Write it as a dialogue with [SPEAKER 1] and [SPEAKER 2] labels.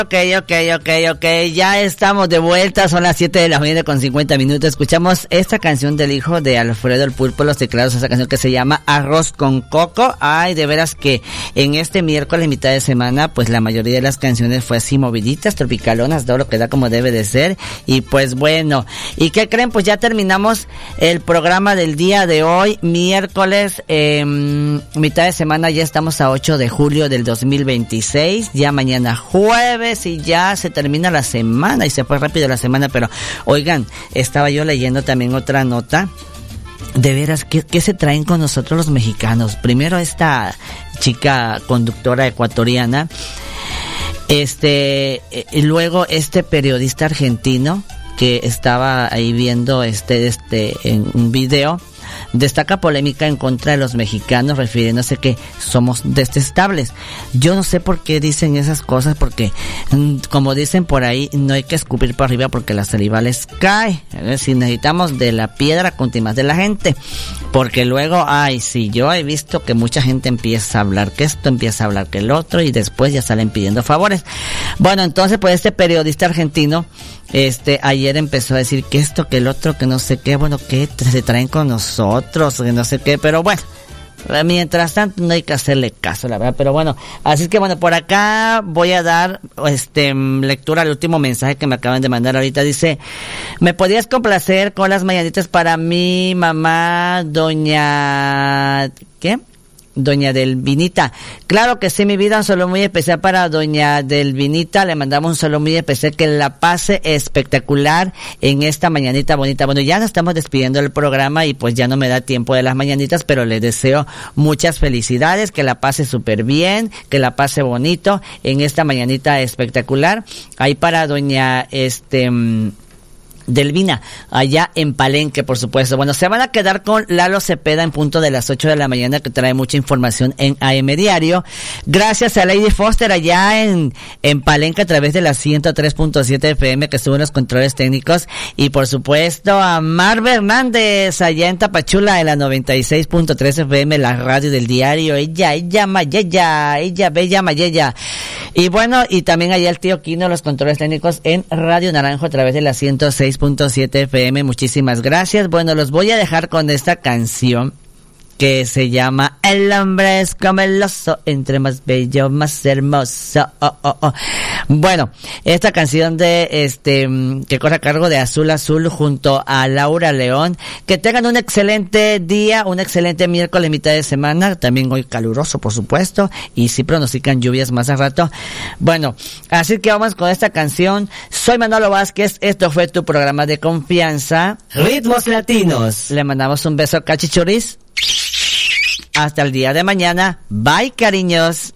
[SPEAKER 1] Ok, ya estamos de vuelta, son las 7 de la mañana con 50 minutos. Escuchamos esta canción del hijo de Alfredo el Pulpo, Los Teclados, esa canción que se llama Arroz con Coco. Ay, de veras que en este miércoles, mitad de semana, pues la mayoría de las canciones fue así moviditas, tropicalonas, todo lo que da como debe de ser. Y pues bueno, ¿y qué creen? Pues ya terminamos el programa del día de hoy, miércoles, mitad de semana, ya estamos a 8 de julio del 2026, ya mañana jueves y ya se termina la semana y se fue rápido la semana. Pero oigan, estaba yo leyendo también otra nota. De veras, ¿qué se traen con nosotros los mexicanos? Primero esta chica conductora ecuatoriana, y luego este periodista argentino que estaba ahí viendo en un video, destaca polémica en contra de los mexicanos, refiriéndose que somos detestables. Yo no sé por qué dicen esas cosas, porque como dicen por ahí, no hay que escupir para arriba porque la saliva les cae. Si necesitamos de la piedra con más de la gente, porque luego, yo he visto que mucha gente empieza a hablar que esto, empieza a hablar que el otro, y después ya salen pidiendo favores. Bueno, entonces pues este periodista argentino ayer empezó a decir que esto, que el otro, que no sé qué, bueno, que se traen con nosotros, que no sé qué, pero bueno, mientras tanto no hay que hacerle caso, la verdad. Pero bueno, así es que bueno, por acá voy a dar lectura al último mensaje que me acaban de mandar ahorita. Dice: ¿me podías complacer con las mañanitas para mi mamá, doña Delvinita? Claro que sí, mi vida, un saludo muy especial para doña Delvinita. Le mandamos un saludo muy especial, que la pase espectacular en esta mañanita bonita. Bueno, ya nos estamos despidiendo del programa y pues ya no me da tiempo de las mañanitas, pero le deseo muchas felicidades, que la pase súper bien, que la pase bonito en esta mañanita espectacular. Ahí para doña Delvina, allá en Palenque, por supuesto. Bueno, se van a quedar con Lalo Cepeda en punto de las 8 de la mañana, que trae mucha información en AM Diario. Gracias a Lady Foster allá en Palenque a través de la 103.7 FM, que estuvo en los controles técnicos. Y por supuesto a Marve Hernández allá en Tapachula en la 96.3 FM, la radio del diario. Ella bella Mayella. Y bueno, y también allá el tío Quino, los controles técnicos en Radio Naranjo a través de la 106.7 FM. Muchísimas gracias. Bueno, los voy a dejar con esta canción que se llama El hombre es como el oso, entre más bello, más hermoso. Bueno, esta canción que corre a cargo de Azul Azul junto a Laura León. Que tengan un excelente día, un excelente miércoles, mitad de semana. También hoy caluroso, por supuesto, y sí pronostican lluvias más a rato. Bueno, así que vamos con esta canción. Soy Manolo Vázquez, esto fue tu programa de confianza, Ritmos Latinos. Le mandamos un beso, cachichuris. Hasta el día de mañana. Bye, cariños.